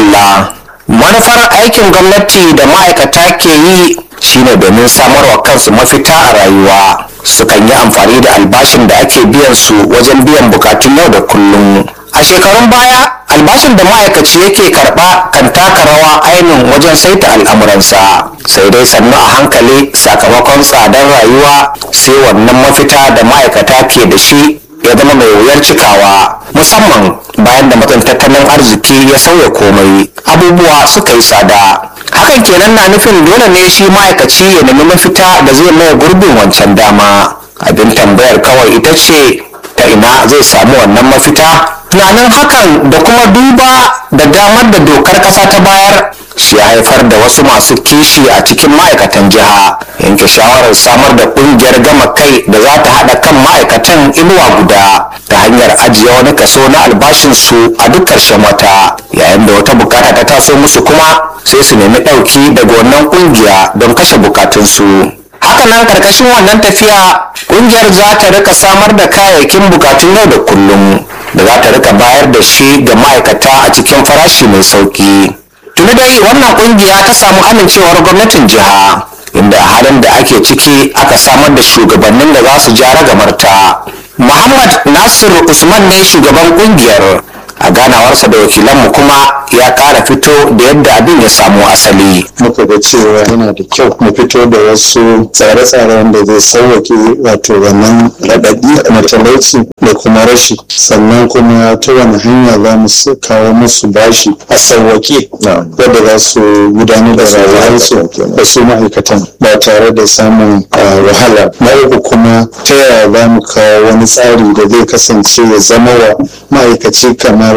madalla. Manufar aikin gwamnati da ma'aikata ke yi shine domin samarwa kansu mafita a rayuwa. Sukan yi amfani da albashin da ake biyan su wajen biyan bukatun yau da kullum. A shekarun baya, albashin da ma'aikaci yake karɓa kan taka rawa ainihin wajen saita al'amuransa. Sai dai sannu a hankali sakamakon tsadar rayuwa sai wannan mafita da ma'aikata ke da shi ya zama mai wuyar cikawa, musamman bayan da matsin tattalin arziki ya sauya komai, abubuwa suka yi tsada. Hakan kenan na nufin dole ne shi ma'aikaci ya nemi mafita da zai maye gurbin wancan dama. Abin tambayar kawai ita ce ta ina zai samu wannan mafita. Tunanin hakan da kuma duba da damar da dokar ƙasa ta bayar shi ya haifar da wasu masu kishi a cikin ma'aikatan jiha yanke shawarar samar da ƙungiyar gama kai da za ta haɗa kan ma'aikatan inuwa guda ta hanyar ajiye wani kaso na albashinsu a duk ƙarshen wata, yayin da wata bukata ta taso musu kuma sai su nemi ɗauki daga wannan ƙungiya don kashe bukatunsu. Hakanan karkashin wannan tafiya ƙungiyar za ta rika samar da kayayyakin bukatun yau da kullum da za ta rika bayar da shi ga ma'aikata a cikin farashi mai sauki. Tuni dai wannan kungiya ta samu amincewar gwamnatin jiha, inda a halin da ake ciki aka samar da shugabannin da za su ja ragamarta. Muhammad Nasiru Usman ne shugaban kungiyar. A ganawarsa da wakilanmu kuma ya kara fito da yadda abin ya samu asali. Muka ga cewa yana da kyau mu fito da wasu tsare-tsare wanda zai sauwake wato wannan raɗaɗi na talauci da kuma rashi, sannan kuma ta wani hanya za mu kawo musu bashi a sauwake wadda za su gudanar da rayuwarsu da su ma'aikatan ba tare da samun wahala. Na uku kuma ta yaya za mu kawo wani tsari da zai kasance ya zama wa ma'aikaci kamar